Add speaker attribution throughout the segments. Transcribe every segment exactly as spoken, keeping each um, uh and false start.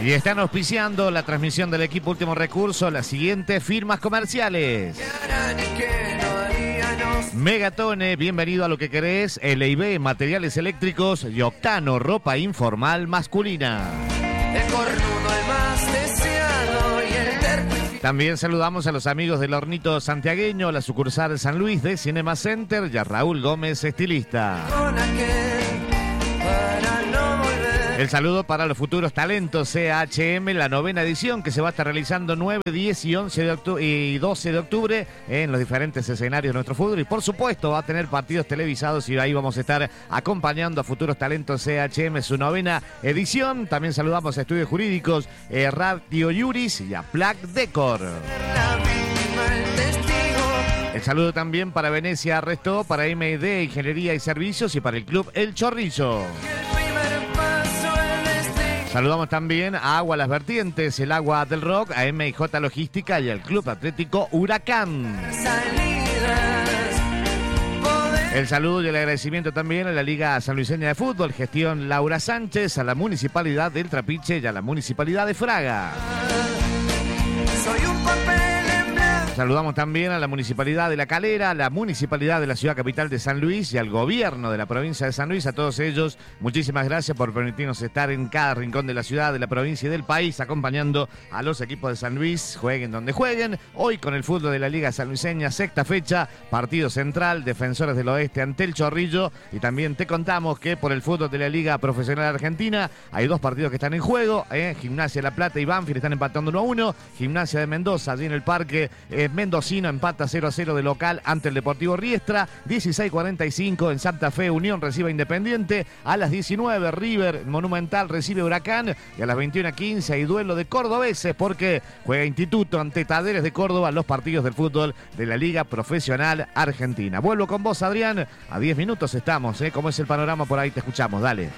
Speaker 1: Y están auspiciando la transmisión del equipo Último Recurso las siguientes firmas comerciales. Megatone, bienvenido a lo que querés, L I B, materiales eléctricos y Octano, ropa informal masculina.
Speaker 2: El cornudo, el más deseado y el terco.
Speaker 1: También saludamos a los amigos del Hornito Santiagueño, la sucursal San Luis de Cinema Center y a Raúl Gómez, estilista.
Speaker 2: Con aquel para no volver.
Speaker 1: El saludo para los futuros talentos C H M, la novena edición que se va a estar realizando nueve, diez y once de octubre y doce de octubre en los diferentes escenarios de nuestro fútbol. Y por supuesto va a tener partidos televisados y ahí vamos a estar acompañando a futuros talentos C H M, su novena edición. También saludamos a Estudios Jurídicos, eh, Radio Yuris y a Plac Decor.
Speaker 2: La víctima, el testigo.
Speaker 1: El saludo también para Venecia Resto, para M I D, Ingeniería y Servicios y para el Club El Chorrillo. Saludamos también a Agua Las Vertientes, el Agua del Rock, a M I J Logística y al Club Atlético Huracán. El saludo y el agradecimiento también a la Liga Sanluiseña de Fútbol, gestión Laura Sánchez, a la Municipalidad del Trapiche y a la Municipalidad de Fraga.
Speaker 2: Soy un papel en blanco.
Speaker 1: Saludamos también a la Municipalidad de La Calera, a la Municipalidad de la Ciudad Capital de San Luis y al Gobierno de la Provincia de San Luis. A todos ellos, muchísimas gracias por permitirnos estar en cada rincón de la ciudad, de la provincia y del país, acompañando a los equipos de San Luis, jueguen donde jueguen. Hoy con el fútbol de la Liga Sanluiseña, sexta fecha, partido central, Defensores del Oeste ante el Chorrillo. Y también te contamos que por el fútbol de la Liga Profesional Argentina hay dos partidos que están en juego. ¿eh? Gimnasia La Plata y Banfield están empatando uno a uno. Gimnasia de Mendoza, allí en el Parque eh, Mendocino, empata cero a cero de local ante el Deportivo Riestra. dieciséis cuarenta y cinco en Santa Fe, Unión recibe a Independiente. A las diecinueve, River Monumental recibe Huracán. Y a las veintiuna quince hay duelo de cordobeses porque juega Instituto ante Talleres de Córdoba los partidos del fútbol de la Liga Profesional Argentina. Vuelvo con vos, Adrián. A diez minutos estamos, ¿eh? ¿Cómo es el panorama? Por ahí te escuchamos, dale.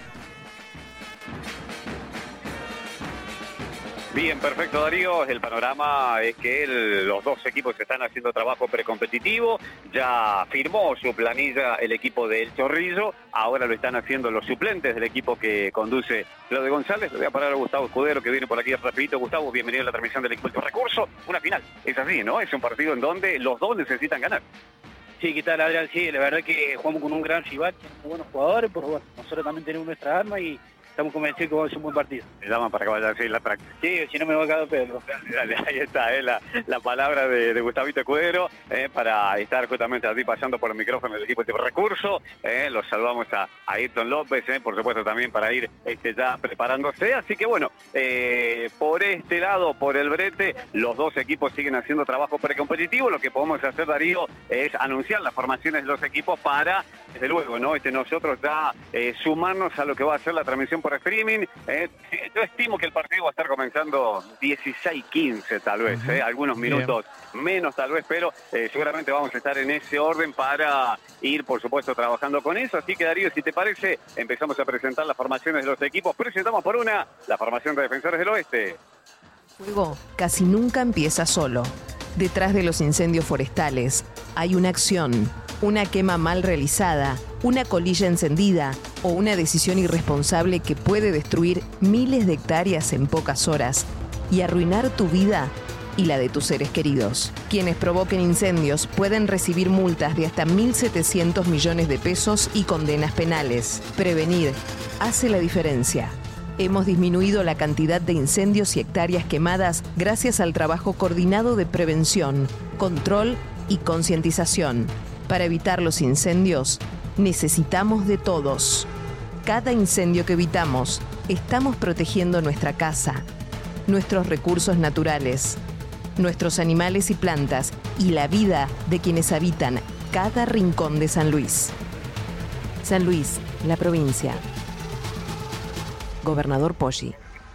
Speaker 3: Bien, perfecto, Darío. El panorama es que el, los dos equipos están haciendo trabajo precompetitivo. Ya firmó su planilla el equipo del Chorrillo. Ahora lo están haciendo los suplentes del equipo que conduce Claudio González. Le voy a parar a Gustavo Escudero, que viene por aquí rapidito. Gustavo, bienvenido a la transmisión del equipo del Recurso. Una final. Es así, ¿no? Es un partido en donde los dos necesitan ganar.
Speaker 4: Sí, ¿qué tal, Adrián? Sí, la verdad que jugamos con un gran rival, tenemos buenos jugadores, pero bueno, nosotros también tenemos nuestra arma y estamos convencidos que va a ser un buen partido.
Speaker 3: Le llaman para que vaya a seguir la práctica.
Speaker 4: Sí, si no me va a quedar Pedro.
Speaker 3: Dale, dale, ahí está, eh, la, la palabra de, de Gustavito Escudero, eh, para estar justamente allí pasando por el micrófono del equipo de Recurso. Eh, los saludamos a, a Ayrton López, eh, por supuesto también para ir este, ya preparándose. Así que bueno, eh, por este lado, por el brete, los dos equipos siguen haciendo trabajo precompetitivo. Lo que podemos hacer, Darío, es anunciar las formaciones de los equipos para, desde luego, ¿no? Este, nosotros ya eh, sumarnos a lo que va a ser la transmisión por streaming. Eh, yo estimo que el partido va a estar comenzando dieciséis quince tal vez, uh-huh. eh, algunos minutos Bien. menos tal vez, pero eh, seguramente vamos a estar en ese orden para ir, por supuesto, trabajando con eso. Así que, Darío, si te parece, empezamos a presentar las formaciones de los equipos. Presentamos por una la formación de Defensores del Oeste.
Speaker 5: Fuego casi nunca empieza solo. Detrás de los incendios forestales hay una acción, una quema mal realizada, una colilla encendida o una decisión irresponsable que puede destruir miles de hectáreas en pocas horas y arruinar tu vida y la de tus seres queridos. Quienes provoquen incendios pueden recibir multas de hasta mil setecientos millones de pesos y condenas penales. Prevenir hace la diferencia. Hemos disminuido la cantidad de incendios y hectáreas quemadas gracias al trabajo coordinado de prevención, control y concientización. Para evitar los incendios, necesitamos de todos. Cada incendio que evitamos, estamos protegiendo nuestra casa, nuestros recursos naturales, nuestros animales y plantas y la vida de quienes habitan cada rincón de San Luis. San Luis, la provincia. Gobernador Poggi.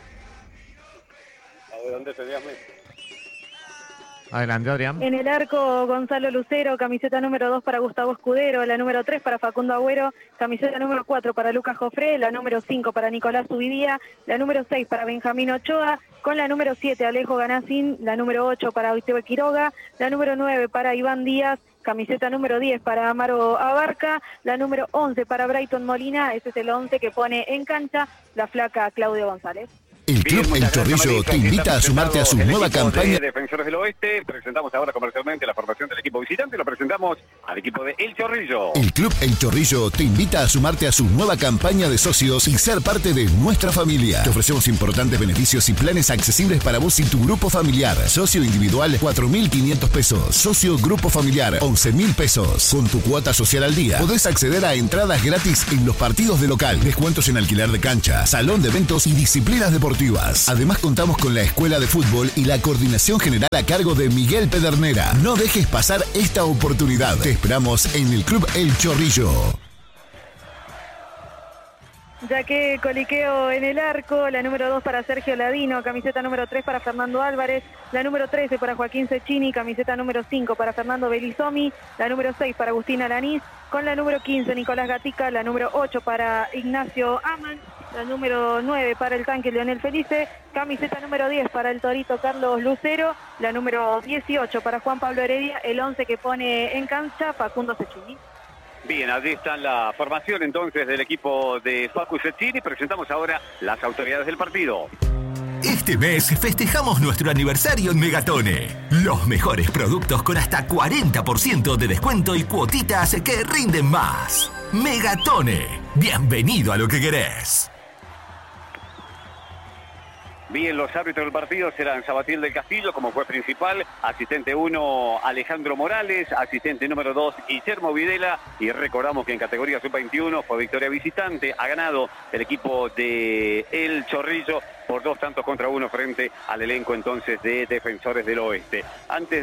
Speaker 3: ¿A dónde tenías?
Speaker 1: Adelante, Adrián.
Speaker 6: En el arco, Gonzalo Lucero, camiseta número dos para Gustavo Escudero, la número tres para Facundo Agüero, camiseta número cuatro para Lucas Jofré, la número cinco para Nicolás Subidía, la número seis para Benjamín Ochoa, con la número siete Alejo Ganasín, la número ocho para Esteban Quiroga, la número nueve para Iván Díaz, camiseta número diez para Amaro Abarca, la número once para Brighton Molina. Ese es el once que pone en cancha la flaca Claudio González.
Speaker 7: El Club El Chorrillo te invita a sumarte a su nueva campaña.
Speaker 3: De Defensores del Oeste, presentamos ahora comercialmente la formación del equipo visitante, lo presentamos al equipo de El Chorrillo.
Speaker 7: El Club El Chorrillo te invita a sumarte a su nueva campaña de socios y ser parte de nuestra familia. Te ofrecemos importantes beneficios y planes accesibles para vos y tu grupo familiar. Socio individual, cuatro mil quinientos pesos. Socio grupo familiar, once mil pesos. Con tu cuota social al día, podés acceder a entradas gratis en los partidos de local, descuentos en alquiler de cancha, salón de eventos y disciplinas deportivas. Además, contamos con la escuela de fútbol y la coordinación general a cargo de Miguel Pedernera. No dejes pasar esta oportunidad. Te esperamos en el Club El Chorrillo.
Speaker 6: Ya que Coliqueo en el arco, la número dos para Sergio Ladino, camiseta número tres para Fernando Álvarez, la número trece para Joaquín Cecchini, camiseta número cinco para Fernando Belizomi, la número seis para Agustín Alanís, con la número quince Nicolás Gatica, la número ocho para Ignacio Aman, la número nueve para el tanque Leonel Felice, camiseta número diez para el Torito Carlos Lucero, la número dieciocho para Juan Pablo Heredia, el once que pone en cancha Facundo Cecchini.
Speaker 3: Bien, allí está la formación entonces del equipo de Facu Cecchini. Presentamos ahora las autoridades del partido.
Speaker 8: Este mes festejamos nuestro aniversario en Megatone. Los mejores productos con hasta cuarenta por ciento de descuento y cuotitas que rinden más. Megatone, bienvenido a lo que querés.
Speaker 3: Bien, los árbitros del partido serán Sabatiel del Castillo como juez principal, asistente uno Alejandro Morales, asistente número dos Guillermo Videla, y recordamos que en categoría sub veintiuno fue victoria visitante, ha ganado el equipo de El Chorrillo por dos tantos contra uno frente al elenco entonces de Defensores del Oeste. Antes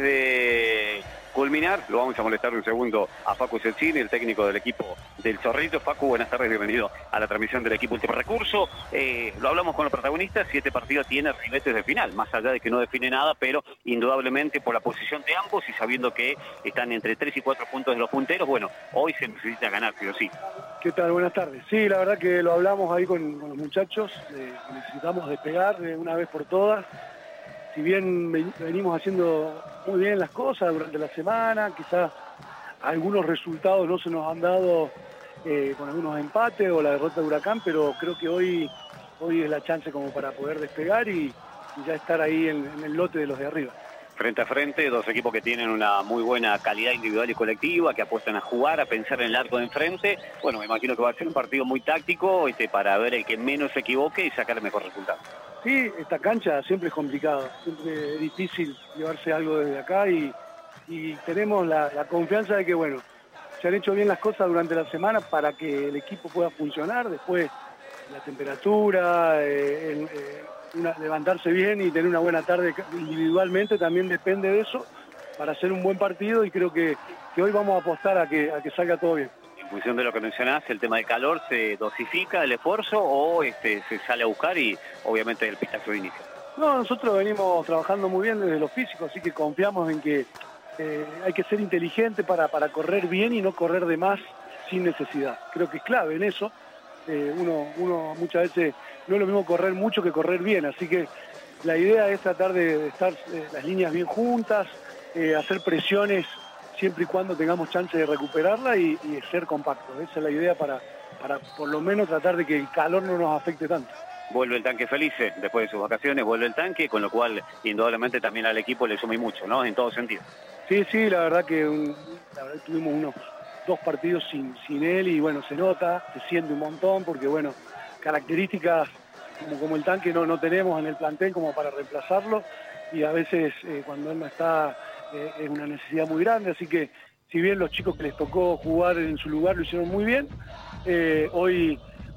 Speaker 3: de culminar, lo vamos a molestar un segundo a Facu Cecchini, el técnico del equipo del Chorrillo. Facu, buenas tardes, bienvenido a la transmisión del equipo Último Recurso. Eh, lo hablamos con los protagonistas, siete partidos tiene ribetes de final, más allá de que no define nada, pero indudablemente por la posición de ambos y sabiendo que están entre tres y cuatro puntos de los punteros, bueno, hoy se necesita ganar, sí o sí.
Speaker 9: ¿Qué tal? Buenas tardes. Sí, la verdad que lo hablamos ahí con, con los muchachos, eh, necesitamos despegar de una vez por todas. Si bien venimos haciendo muy bien las cosas durante la semana, quizás algunos resultados no se nos han dado eh, con algunos empates o la derrota de Huracán, pero creo que hoy, hoy es la chance como para poder despegar y, y ya estar ahí en, en el lote de los de arriba.
Speaker 3: Frente a frente, dos equipos que tienen una muy buena calidad individual y colectiva, que apuestan a jugar, a pensar en el arco de enfrente. Bueno, me imagino que va a ser un partido muy táctico este, para ver el que menos se equivoque y sacar el mejor resultado.
Speaker 9: Sí, esta cancha siempre es complicada, siempre es difícil llevarse algo desde acá y, y tenemos la, la confianza de que, bueno, se han hecho bien las cosas durante la semana para que el equipo pueda funcionar. Después, la temperatura, eh, el, eh, una, levantarse bien y tener una buena tarde individualmente también depende de eso para hacer un buen partido y creo que, que hoy vamos a apostar a que, a que salga todo bien.
Speaker 3: En función de lo que mencionás, el tema del calor, ¿se dosifica el esfuerzo o este, se sale a buscar y obviamente el pistazo de inicio?
Speaker 9: No, nosotros venimos trabajando muy bien desde lo físico, así que confiamos en que eh, hay que ser inteligente para, para correr bien y no correr de más sin necesidad. Creo que es clave en eso. Eh, uno, uno muchas veces no es lo mismo correr mucho que correr bien, así que la idea es tratar de, de estar eh, las líneas bien juntas, eh, hacer presiones siempre y cuando tengamos chance de recuperarla y, y ser compactos. Esa es la idea para, para por lo menos tratar de que el calor no nos afecte tanto.
Speaker 3: Vuelve el tanque Felice, después de sus vacaciones vuelve el tanque, con lo cual indudablemente también al equipo le suma mucho, ¿no? En todo sentido.
Speaker 9: Sí, sí, la verdad que un, la verdad tuvimos unos dos partidos sin, sin él y bueno, se nota, se siente un montón porque bueno, características como, como el tanque no, no tenemos en el plantel como para reemplazarlo y a veces eh, cuando él no está eh, es una necesidad muy grande, así que si bien los chicos que les tocó jugar en su lugar lo hicieron muy bien, eh, hoy,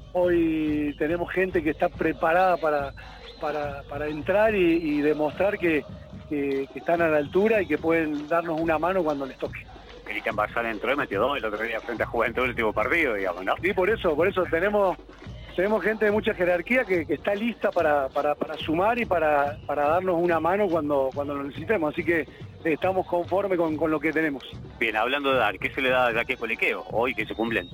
Speaker 9: hoy tenemos gente que está preparada para, para, para entrar y, y demostrar que, que, que están a la altura y que pueden darnos una mano cuando les toque.
Speaker 3: Cristian Basal entró y metió dos el otro día frente a Juventud el último partido, digamos, ¿no?
Speaker 9: Sí, por eso, por eso tenemos, tenemos gente de mucha jerarquía que, que está lista para, para, para sumar y para, para darnos una mano cuando, cuando lo necesitemos, así que estamos conformes con, con lo que tenemos.
Speaker 3: Bien, hablando de dar, ¿qué se le da a Jaque Coliqueo hoy que se cumplen?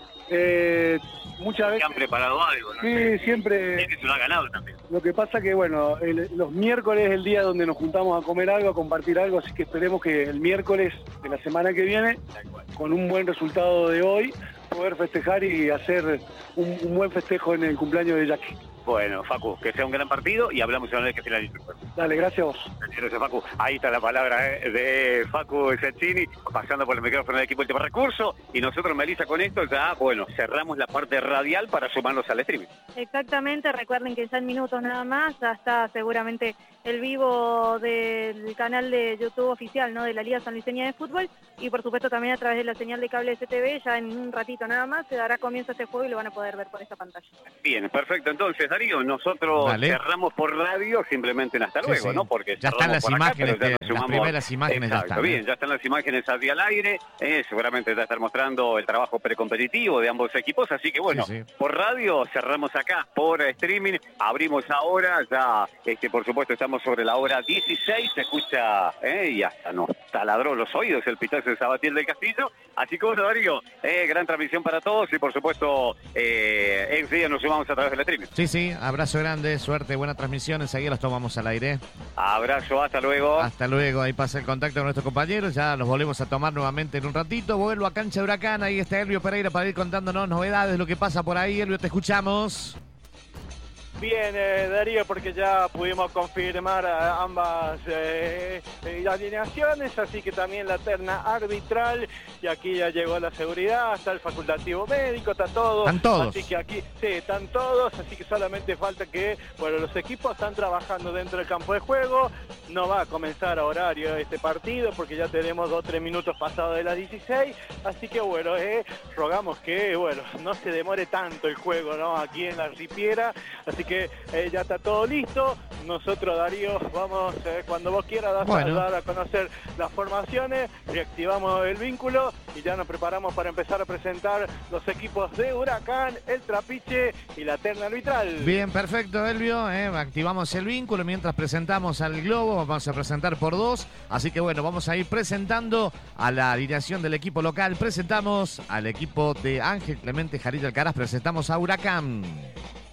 Speaker 9: Eh, muchas veces...
Speaker 3: ¿Han preparado algo? ¿No?
Speaker 9: Sí,
Speaker 3: sé,
Speaker 9: siempre...
Speaker 3: Es que se lo ha ganado también.
Speaker 9: Lo que pasa que, bueno, el, los miércoles es el día donde nos juntamos a comer algo, a compartir algo, así que esperemos que el miércoles de la semana que viene, con un buen resultado de hoy, poder festejar y hacer un, un buen festejo en el cumpleaños de Jaque.
Speaker 3: Bueno, Facu, que sea un gran partido y hablamos una vez que finalice.
Speaker 9: Dale, gracias a vos.
Speaker 3: Gracias, Facu. Ahí está la palabra eh, de Facu Cecchini, pasando por el micrófono del equipo Último Recurso. Y nosotros, Melissa, con esto ya, bueno, cerramos la parte radial para sumarnos al streaming.
Speaker 6: Exactamente, recuerden que ya en minutos nada más, ya está seguramente el vivo del canal de YouTube oficial, ¿no?, de la Liga Sanluiseña de Fútbol, y por supuesto también a través de la señal de cable S T V, ya en un ratito nada más se dará comienzo a este juego y lo van a poder ver por esta pantalla.
Speaker 3: Bien, perfecto. Entonces, Darío, nosotros
Speaker 1: Dale.
Speaker 3: cerramos por radio simplemente en hasta
Speaker 1: Sí,
Speaker 3: luego,
Speaker 1: sí.
Speaker 3: ¿no? Porque
Speaker 1: Ya están las
Speaker 3: cerramos por acá,
Speaker 1: imágenes,
Speaker 3: pero ya
Speaker 1: que-
Speaker 3: nos
Speaker 1: las primeras imágenes ya
Speaker 3: Exacto,
Speaker 1: están,
Speaker 3: bien,
Speaker 1: ¿eh?
Speaker 3: ya están las imágenes hacia el aire, eh, seguramente ya estar mostrando el trabajo precompetitivo de ambos equipos, así que bueno,
Speaker 1: Sí, sí.
Speaker 3: por radio cerramos acá, por streaming, abrimos ahora, ya, este, por supuesto, estamos sobre la hora dieciséis, se escucha, eh, y hasta nos taladró los oídos el pitazo de Sabatiel del Castillo, así que bueno, Darío, eh, gran transmisión para todos y por supuesto, eh, enseguida nos sumamos a través del streaming.
Speaker 1: Sí, sí, abrazo grande, suerte, buena transmisión, enseguida los tomamos al aire.
Speaker 3: Abrazo, hasta luego.
Speaker 1: Hasta luego, ahí pasa el contacto con nuestros compañeros, ya los volvemos a tomar nuevamente en un ratito, vuelvo a Cancha de Huracán, ahí está Elvio Pereira para ir contándonos novedades de lo que pasa por ahí. Elvio, te escuchamos.
Speaker 10: Bien, eh, Darío, porque ya pudimos confirmar eh, ambas eh, eh, alineaciones, así que también la terna arbitral, y aquí ya llegó la seguridad, está el facultativo médico, está todo.
Speaker 1: Están todos.
Speaker 10: Así que aquí, sí, están todos, así que solamente falta que, bueno, los equipos están trabajando dentro del campo de juego, no va a comenzar a horario este partido, porque ya tenemos dos o tres minutos pasados de las dieciséis, así que bueno, eh, rogamos que, bueno, no se demore tanto el juego, ¿no?, aquí en la Ripiera, así que eh, ya está todo listo. Nosotros, Darío, vamos eh, cuando vos quieras dar,
Speaker 1: Bueno.
Speaker 10: dar a conocer las formaciones, reactivamos el vínculo y ya nos preparamos para empezar a presentar los equipos de Huracán, el Trapiche y la terna arbitral.
Speaker 1: Bien, perfecto, Elvio, eh, activamos el vínculo mientras presentamos al Globo, vamos a presentar por dos, así que bueno, vamos a ir presentando a la alineación del equipo local, presentamos al equipo de Ángel Clemente Jarita Alcaraz, presentamos a Huracán.